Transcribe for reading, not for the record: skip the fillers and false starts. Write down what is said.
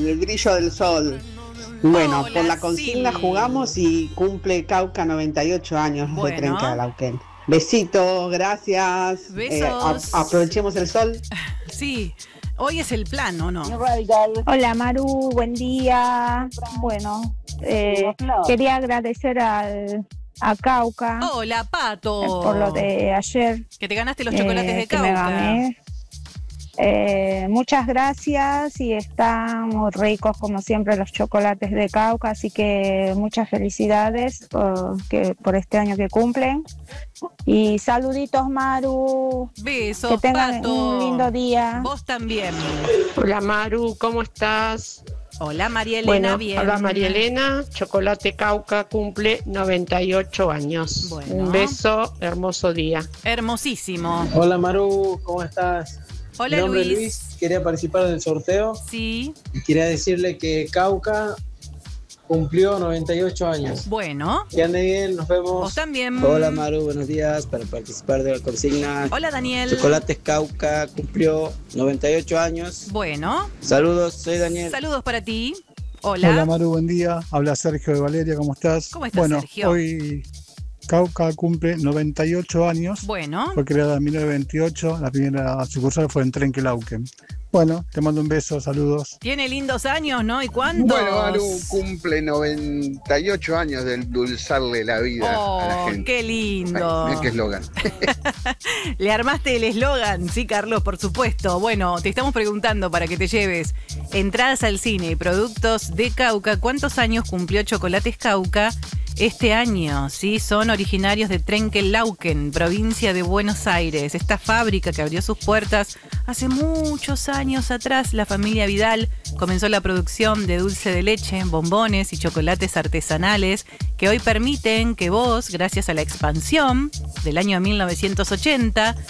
el brillo del sol. Bueno, Hola, por la consigna Sil. jugamos y cumple Cauca 98 años de Bueno. Trenquelauquen. Besitos, gracias. Besos. Aprovechemos el sol. Sí, hoy es el plan, ¿o no? Hola Maru, buen día. Bueno, quería agradecer a Cauca Hola, Pato. por lo de ayer Que te ganaste los chocolates de que me Cauca. gané. Muchas gracias y están muy ricos como siempre los chocolates de Cauca, así que muchas felicidades por este año que cumplen. Y saluditos Maru, Besos, que tengan Pato. un lindo día. Vos también. Hola Maru, ¿cómo estás? Hola, María Elena, Bueno, bien. hola María Elena, Chocolate Cauca cumple 98 años. Bueno. Un beso, hermoso día. Hermosísimo. Hola Maru, ¿cómo estás? Hola, Mi nombre es Luis. Luis, quería participar del sorteo Sí, y quería decirle que Cauca cumplió 98 años. bueno. Que ande bien, nos vemos. Vos también. Hola Maru, buenos días. Para participar de la consigna Hola, Daniel. Chocolates Cauca cumplió 98 años. Bueno, Saludos, soy Daniel. saludos para ti. Hola. Hola Maru, buen día. Habla Sergio de Valeria, ¿cómo estás? ¿Cómo estás, bueno, Sergio? hoy Cauca cumple 98 años. Bueno, Fue creada en 1928, la primera sucursal fue en Trenquelauquen. Bueno, te mando un beso, saludos. tiene lindos años, ¿no? ¿Y cuántos? Bueno, Maru cumple 98 años de endulzarle la vida a la Oh, gente. qué lindo. Mirá qué eslogan. Le armaste el eslogan, sí, Carlos, por supuesto. Bueno, te estamos preguntando para que te lleves entradas al cine y productos de Cauca. ¿Cuántos años cumplió Chocolates Cauca este año? Sí, son originarios de Trenquelauquen, provincia de Buenos Aires. Esta fábrica que abrió sus puertas hace muchos años atrás, la familia Vidal comenzó la producción de dulce de leche, bombones y chocolates artesanales que hoy permiten que vos, gracias a la expansión del año 1980,